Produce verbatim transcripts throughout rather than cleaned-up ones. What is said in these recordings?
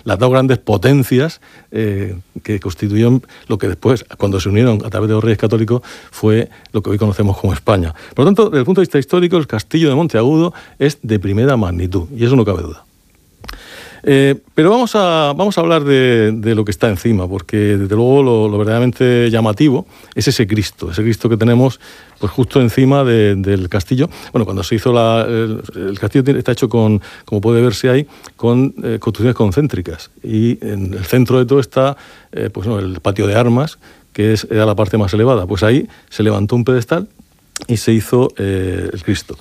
las dos grandes potencias eh, que constituyeron lo que después, cuando se unieron a través de los Reyes Católicos, fue lo que hoy conocemos como España. Por lo tanto, desde el punto de vista histórico, el castillo de Monteagudo es de primera magnitud, y eso no cabe duda. Eh, pero vamos a, vamos a hablar de, de lo que está encima, porque desde luego lo, lo verdaderamente llamativo es ese Cristo, ese Cristo que tenemos pues justo encima de, del castillo. Bueno, cuando se hizo la, el, el castillo está hecho con, como puede verse ahí, con eh, construcciones concéntricas, y en el centro de todo está eh, pues, no, el patio de armas, que es, era la parte más elevada. Pues ahí se levantó un pedestal y se hizo eh, el Cristo.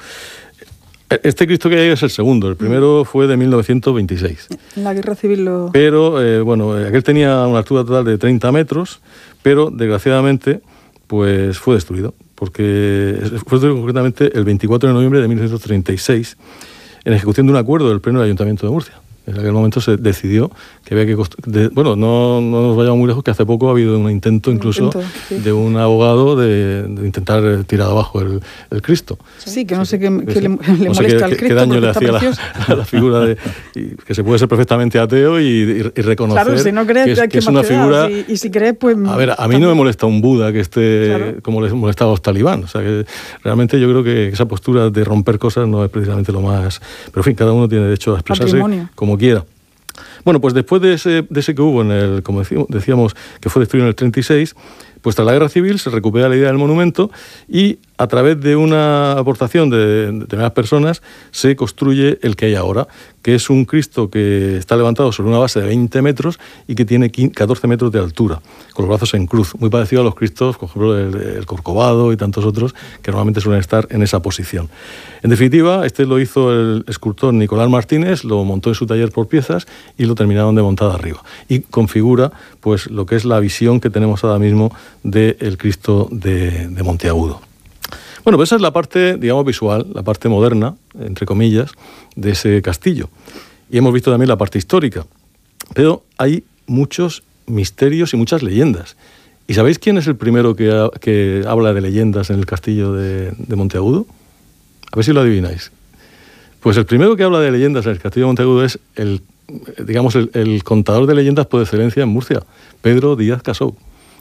Este Cristo que hay es el segundo, el primero fue de mil novecientos veintiséis. En la Guerra Civil lo... Pero, eh, bueno, aquel tenía una altura total de treinta metros, pero desgraciadamente pues fue destruido, porque fue destruido concretamente el veinticuatro de noviembre de mil novecientos treinta y seis, en ejecución de un acuerdo del Pleno del Ayuntamiento de Murcia. En aquel momento se decidió que había que... De, bueno, no, no nos vayamos muy lejos, que hace poco ha habido un intento incluso intento, sí. de un abogado de, de intentar tirar abajo el, el Cristo. Sí, que no sé qué, qué le, le molesta no sé qué, al Cristo. Qué daño le hacía la, a la figura de... Y que se puede ser perfectamente ateo y, y, y reconocer claro, si no crees, que es, que que es una figura... Y, y si crees, pues... A ver, a mí también no me molesta un Buda que esté claro. como les molestaba a los talibán. O sea, que realmente yo creo que esa postura de romper cosas no es precisamente lo más... Pero en fin, cada uno tiene derecho a expresarse Patrimonio. como quiera. Bueno, pues después de ese, de ese que hubo, en el, como decíamos, decíamos, que fue destruido en el treinta y seis, pues tras la Guerra Civil se recupera la idea del monumento y a través de una aportación de determinadas personas se construye el que hay ahora, que es un Cristo que está levantado sobre una base de veinte metros y que tiene catorce metros de altura, con los brazos en cruz, muy parecido a los Cristos, por ejemplo, el, el Corcovado y tantos otros, que normalmente suelen estar en esa posición. En definitiva, este lo hizo el escultor Nicolás Martínez, lo montó en su taller por piezas y lo terminaron de montar arriba. Y configura pues, lo que es la visión que tenemos ahora mismo del Cristo de, de Monteagudo. Bueno, pues esa es la parte, digamos, visual, la parte moderna, entre comillas, de ese castillo. Y hemos visto también la parte histórica. Pero hay muchos misterios y muchas leyendas. ¿Y sabéis quién es el primero que, ha, que habla de leyendas en el castillo de, de Monteagudo? A ver si lo adivináis. Pues el primero que habla de leyendas en el castillo de Monteagudo es el, digamos, el, el contador de leyendas por excelencia en Murcia, Pedro Díaz Casou.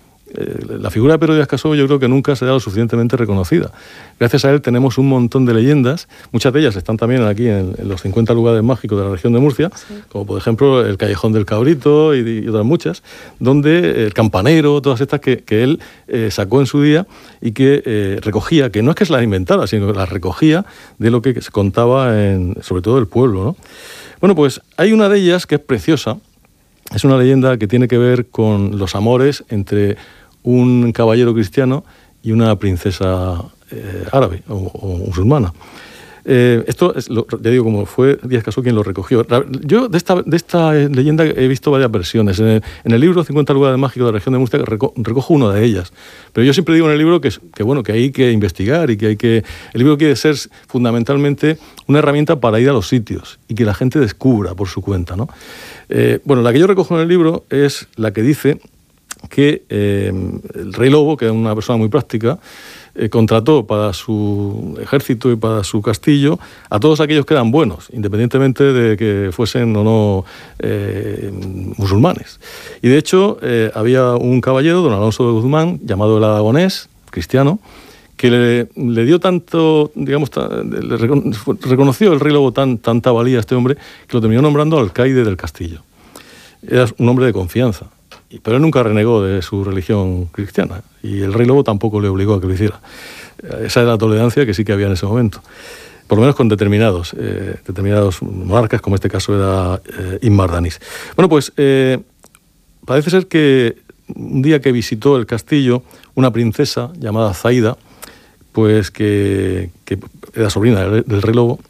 La figura de Pedro Díaz Casou yo creo que nunca se ha dado suficientemente reconocida. Gracias a él tenemos un montón de leyendas, muchas de ellas están también aquí en, en los cincuenta lugares mágicos de la región de Murcia, sí. como por ejemplo el Callejón del Cabrito y, y otras muchas, donde el campanero, todas estas que, que él eh, sacó en su día y que eh, recogía, que no es que se las inventara, sino que las recogía de lo que se contaba en, sobre todo el pueblo, ¿no? Bueno, pues hay una de ellas que es preciosa, es una leyenda que tiene que ver con los amores entre un caballero cristiano y una princesa eh, árabe o, o musulmana. Eh, esto, es lo, ya digo, como fue Díaz Casou quien lo recogió. Yo de esta, de esta leyenda he visto varias versiones. En el, en el libro cincuenta lugares mágicos de la región de Murcia reco, recojo una de ellas. Pero yo siempre digo en el libro que, que, bueno, que hay que investigar y que hay que... El libro quiere ser fundamentalmente una herramienta para ir a los sitios y que la gente descubra por su cuenta, ¿no? Eh, bueno, la que yo recojo en el libro es la que dice que eh, el rey Lobo, que es una persona muy práctica, eh, contrató para su ejército y para su castillo a todos aquellos que eran buenos, independientemente de que fuesen o no eh, musulmanes. Y de hecho eh, había un caballero, don Alonso de Guzmán, llamado el Aragonés, cristiano, que le, le dio tanto, digamos, le reconoció el rey Lobo tan, tanta valía a este hombre, que lo terminó nombrando alcaide del castillo. Era un hombre de confianza. Pero él nunca renegó de su religión cristiana y el rey Lobo tampoco le obligó a que lo hiciera. Esa era la tolerancia que sí que había en ese momento, por lo menos con determinados, eh, determinados monarcas, como este caso era eh, Inmar Danís. Bueno, pues eh, parece ser que un día que visitó el castillo una princesa llamada Zaida, pues que, que era sobrina del, del rey Lobo,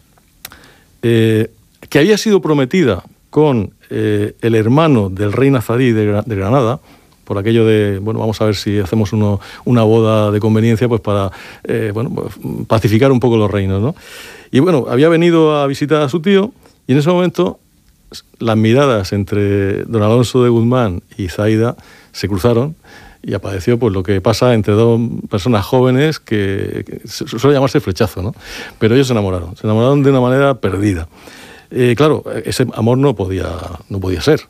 eh, que había sido prometida con eh, el hermano del rey nazarí de, de Granada, por aquello de, bueno, vamos a ver si hacemos uno, una boda de conveniencia, pues para eh, bueno, pues, pacificar un poco los reinos, ¿no? Y bueno, había venido a visitar a su tío y en ese momento las miradas entre don Alonso de Guzmán y Zaida se cruzaron y apareció pues lo que pasa entre dos personas jóvenes que, que suele llamarse flechazo, ¿no? Pero ellos se enamoraron, se enamoraron de una manera perdida. Eh, claro, ese amor no podía, no podía ser.